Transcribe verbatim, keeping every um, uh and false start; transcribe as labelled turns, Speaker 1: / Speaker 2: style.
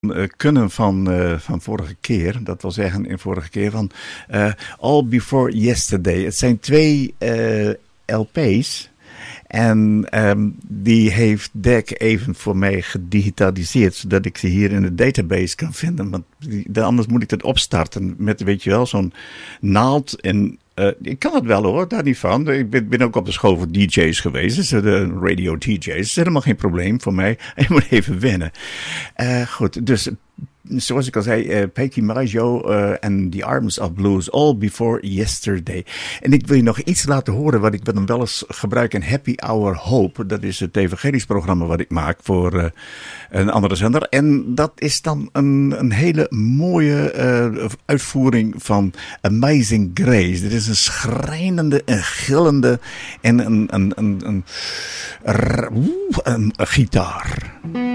Speaker 1: uh, kunnen van, uh, van vorige keer. Dat wil zeggen in vorige keer van uh, All Before Yesterday. Het zijn twee uh, L P's. En um, die heeft Dek even voor mij gedigitaliseerd, zodat ik ze hier in de database kan vinden. Want die, anders moet ik het opstarten met, weet je wel, zo'n naald. En uh, ik kan het wel hoor, daar niet van. Ik ben, ben ook op de school voor D J's geweest, dus de radio D J's. Dat is helemaal geen probleem voor mij. Je moet even wennen. Uh, goed, dus zoals ik al zei, uh, Peggy Maggio en uh, The Arms of Blues, All Before Yesterday. En ik wil je nog iets laten horen wat ik dan wel eens gebruik in Happy Hour Hope. Dat is het evangelisch programma wat ik maak voor uh, een andere zender. En dat is dan een, een hele mooie uh, uitvoering van Amazing Grace. Dit is een schrijnende, een gillende en een, een, een, een, een, een, een, een gitaar.